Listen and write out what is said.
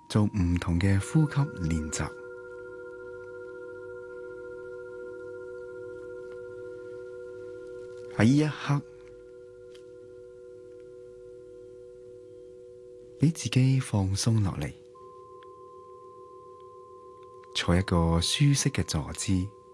做唔同嘅呼吸練習。喺呢一刻，俾自己放鬆落嚟，坐一個舒適嘅坐姿。